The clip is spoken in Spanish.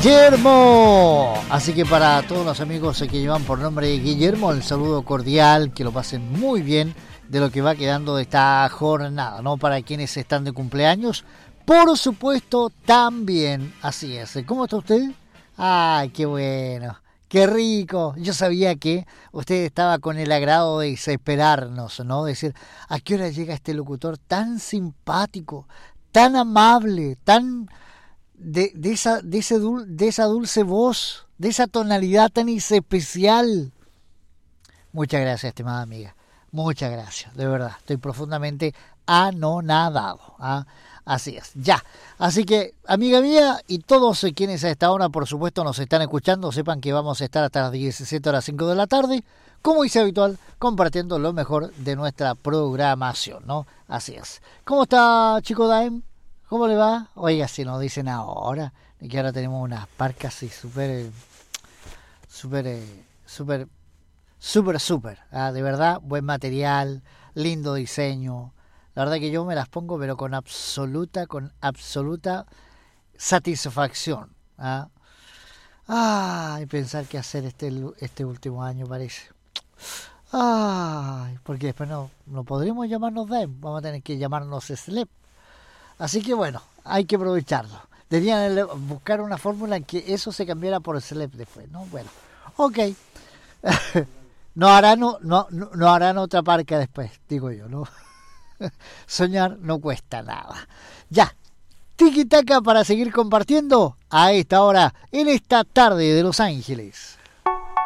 Guillermo. Así que para todos los amigos que llevan por nombre Guillermo, el saludo cordial, que lo pasen muy bien de lo que va quedando de esta jornada, ¿no? Para quienes están de cumpleaños, por supuesto, también. Así es. ¿Cómo está usted? Ay, qué bueno. Qué rico. Yo sabía que usted estaba con el agrado de esperarnos, ¿no? Decir, ¿a qué hora llega este locutor tan simpático, tan amable, tan de esa dulce voz, de esa tonalidad tan especial? Muchas gracias, estimada amiga. Muchas gracias, de verdad. Estoy profundamente anonadado. ¿Ah? Así es, ya. Así que, amiga mía, y todos quienes a esta hora, por supuesto, nos están escuchando, sepan que vamos a estar hasta las 17:05 de la tarde, como dice habitual, compartiendo lo mejor de nuestra programación, ¿no? Así es. ¿Cómo está, chico Daim? ¿Cómo le va? Oiga, si nos dicen ahora, que ahora tenemos unas parcas así súper, de verdad, buen material, lindo diseño. La verdad que yo me las pongo, pero con absoluta satisfacción. ¿Ah? Ay, pensar qué hacer este último año parece. Ay, porque después no podremos llamarnos Dem, vamos a tener que llamarnos Slep. Así que bueno, hay que aprovecharlo. Deberían buscar una fórmula en que eso se cambiara por Slep después, ¿no? Bueno, ok. No harán otra parca después, digo yo, ¿no? Soñar no cuesta nada. Ya, tiki-taka para seguir compartiendo a esta hora, en esta tarde de Los Ángeles.